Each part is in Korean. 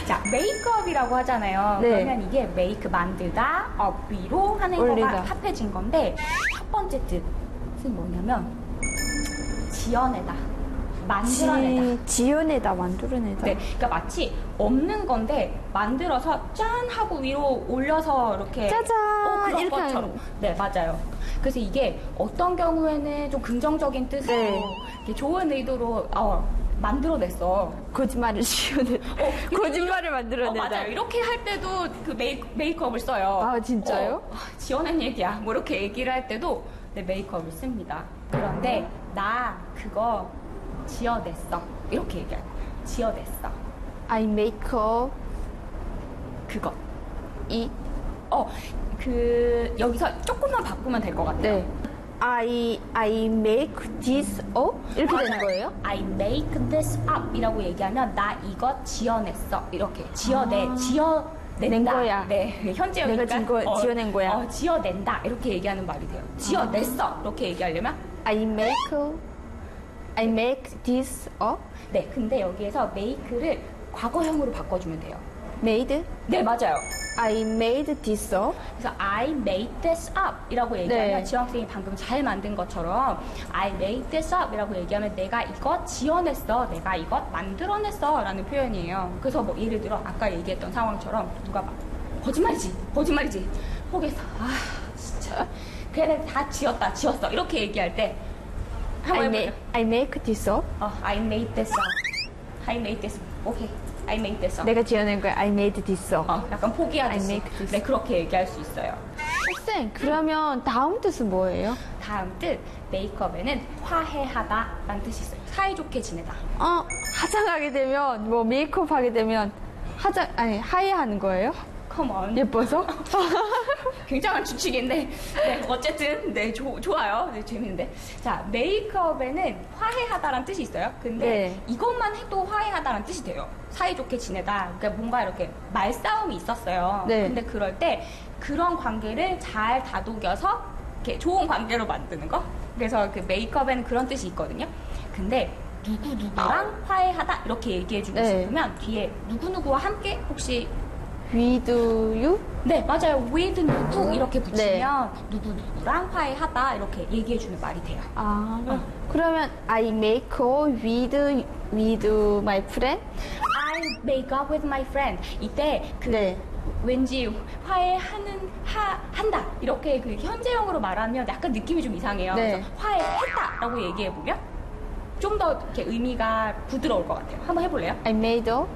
자, 메이크업이라고 하잖아요. 네. 그러면 이게 메이크 만들다, 위로 하는 올리다. 거가 합해진 건데 첫 번째 뜻은 뭐냐면 지어내다, 만들어내다. 지어내다, 만들어내다. 네, 그러니까 마치 없는 건데 만들어서 짠 하고 위로 올려서 이렇게 짜잔! 그런 이렇게 것처럼. 하는 거. 네, 맞아요. 그래서 이게 어떤 경우에는 좀 긍정적인 뜻으로 네. 이렇게 좋은 의도로 만들어냈어. 거짓말을 지어내다. 거짓말을 만들어내다. 맞아요. 이렇게 할 때도 그 메이크업을 써요. 아, 진짜요? 지어낸 얘기야. 뭐 이렇게 얘기를 할 때도 네, 메이크업을 씁니다. 그런데 나 그거 지어냈어. 이렇게 얘기해요. 지어냈어. I make up 그거. 이. 여기서 조금만 바꾸면 될 것 같아요. 네. I make this up 이렇게 되는 맞아요. 거예요? I make this up 이라고 얘기하면 나 이거 지어냈어. 이렇게 지어낸다. 낸 거야. 네, 현재형이니까 내가 지어낸 거야. 지어낸다 이렇게 얘기하는 말이 돼요. 지어냈어 이렇게 얘기하려면 I make this up. 네, 근데 여기에서 make를 과거형으로 바꿔주면 돼요. made. 네, 맞아요. I made this up. 그래서 I made this up 이라고 얘기하면 네. 지영생이 방금 잘 만든 것처럼 I made this up 이라고 얘기하면 내가 이것 지어냈어, 내가 이것 만들어냈어 라는 표현이에요. 그래서 뭐 예를 들어 아까 얘기했던 상황처럼 누가 막 거짓말이지 포기해서 진짜 그래 다 지었어 이렇게 얘기할 때 한번 해볼게요. I make this up. I made this up. I made this. 오케이. I made this up. 내가 지어낸 거야. I made this up. 약간 포기하듯이. I make this. 네, 그렇게 얘기할 수 있어요. 쌤, 그러면 다음 뜻은 뭐예요? 다음 뜻, 메이크업에는 화해하다 라는 뜻이 있어요. 사이좋게 지내다. 화장하게 되면, 뭐 메이크업 하게 되면 하얘하는 거예요? Come on. 예뻐서? 굉장한 추측인데, 네, 어쨌든, 네, 좋아요. 네, 재밌는데. 자, 메이크업에는 화해하다라는 뜻이 있어요. 근데 네. 이것만 해도 화해하다라는 뜻이 돼요. 사이좋게 지내다. 그러니까 뭔가 이렇게 말싸움이 있었어요. 네. 근데 그럴 때 그런 관계를 잘 다독여서 이렇게 좋은 관계로 만드는 거. 그래서 그 메이크업에는 그런 뜻이 있거든요. 근데 누구누구랑 화해하다 이렇게 얘기해주고 네. 싶으면 뒤에 누구누구와 함께 혹시 With you? 네, 맞아요. with 누구 이렇게 붙이면 네. 누구누구랑 화해하다 이렇게 얘기해주는 말이 돼요. 그러면 I make up with my friend? I make up with my friend. 이때 네. 왠지 한다 이렇게 그 현재형으로 말하면 약간 느낌이 좀 이상해요. 네. 그래서 화해했다라고 얘기해보면 좀 더 이렇게 의미가 부드러울 것 같아요. 한번 해볼래요? I made up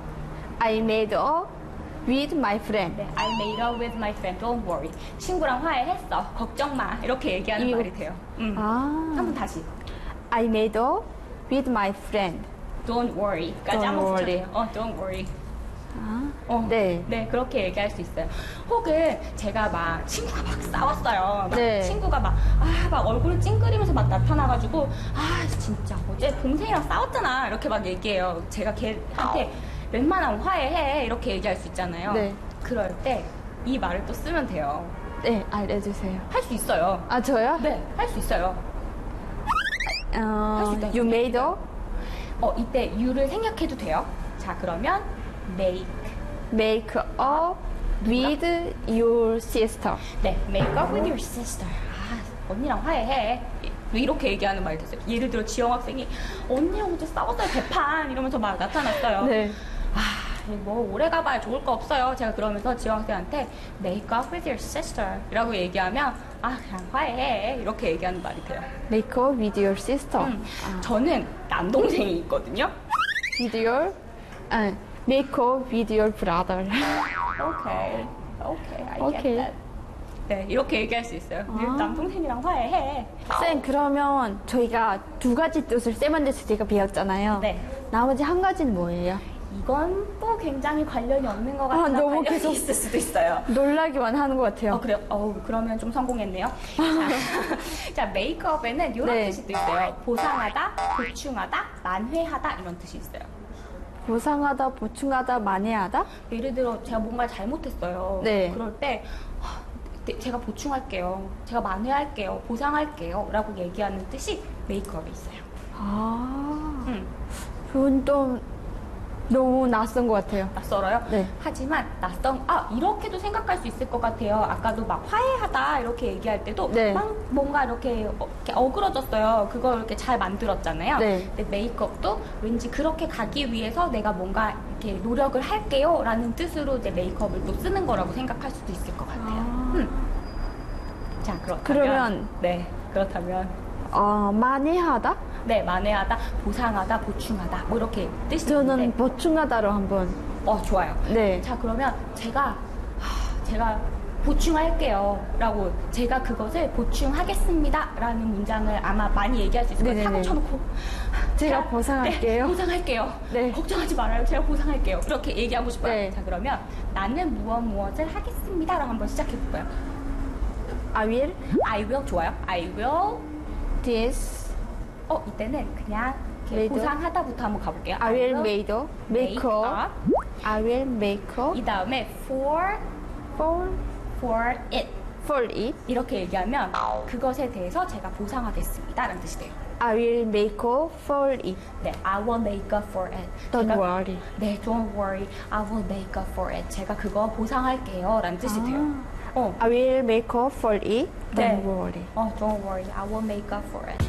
with my friend. 네, I made up with my friend. Don't worry. 친구랑 화해했어. 걱정 마. 이렇게 얘기하는 말이 돼요. 한번 다시. I made up with my friend. Don't worry까지 Don't 한번 worry. 붙여줘요. Don't worry. 네. 네, 그렇게 얘기할 수 있어요. 혹은 제가 막 친구가 막 싸웠어요. 막 네. 친구가 막 얼굴을 찡그리면서 막 나타나가지고 진짜 어제 동생이랑 싸웠잖아. 이렇게 막 얘기해요. 제가 걔한테 웬만하면 화해해. 이렇게 얘기할 수 있잖아요. 네. 그럴 때 이 말을 또 쓰면 돼요. 네, 알려주세요. 할 수 있어요. 저요? 네, 할 수 있어요. 수 있다. You made up? 이때 you를 생략해도 돼요. 자, 그러면 make up with your sister. 네, make up with your sister. 언니랑 화해해. 이렇게 얘기하는 말이 됐어요. 예를 들어 지영 학생이 언니랑 어제 싸웠어요 대판 이러면서 막 나타났어요. 네. 뭐 오래 가봐야 좋을 거 없어요. 제가 그러면서 지영 학생한테 make up with your sister 이라고 얘기하면 그냥 화해해 이렇게 얘기하는 말이 돼요. Make up with your sister. 저는 남동생이 있거든요. With your make up with your brother. Okay, I Okay. get that. 네, 이렇게 얘기할 수 있어요. 남동생이랑 화해해. 쌤, 그러면 저희가 두 가지 뜻을 쌤한테서 제가 배웠잖아요. 네. 나머지 한 가지는 뭐예요? 이건 또 굉장히 관련이 없는 것 같아서 너무 관련이 계속 있을 수도 있어요. 놀라기만 하는 것 같아요. 그래요? 그러면 좀 성공했네요. 자, 메이크업에는 이런 네. 뜻이 또 있어요. 보상하다, 보충하다, 만회하다 이런 뜻이 있어요. 보상하다, 보충하다, 만회하다? 예를 들어 제가 뭔가를 잘못했어요. 네. 그럴 때 제가 보충할게요. 제가 만회할게요. 보상할게요. 라고 얘기하는 뜻이 메이크업에 있어요. 그건 좀 너무 낯선 것 같아요. 낯설어요? 네. 하지만 이렇게도 생각할 수 있을 것 같아요. 아까도 막 화해하다 이렇게 얘기할 때도 네. 막 뭔가 이렇게 어그러졌어요. 그걸 이렇게 잘 만들었잖아요. 네. 근데 메이크업도 왠지 그렇게 가기 위해서 내가 뭔가 이렇게 노력을 할게요 라는 뜻으로 이제 메이크업을 또 쓰는 거라고 생각할 수도 있을 것 같아요. 자, 그러면 네, 그렇다면 만회하다? 네, 만회하다, 보상하다, 보충하다 뭐 이렇게 뜻이 저는 있는데 보충하다로 한번. 좋아요. 네. 자, 그러면 제가 보충할게요 라고 제가 그것을 보충하겠습니다 라는 문장을 아마 많이 얘기할 수 있을 거예요. 네네네. 사고 쳐놓고 제가 보상할게요. 네, 보상할게요. 네. 걱정하지 말아요. 제가 보상할게요. 이렇게 얘기하고 싶어요. 네. 자, 그러면 나는 무엇을 하겠습니다 라고 한번 시작해볼까요? I will I will 좋아요. I will this. 이때는 그냥 이렇게 Made. 보상하다부터 한번 가볼게요. I will make make up. I will make 이 다음에 for it for it. 이렇게 얘기하면 그것에 대해서 제가 보상하겠습니다 라는 뜻이 돼요. I will make for it. 네, I will make up for it. Don't worry. 네, don't worry. I will make up for it. 제가 그거 보상할게요 라는 뜻이 돼요. I will make for it. Don't 네. worry. Don't worry. I will make up for it.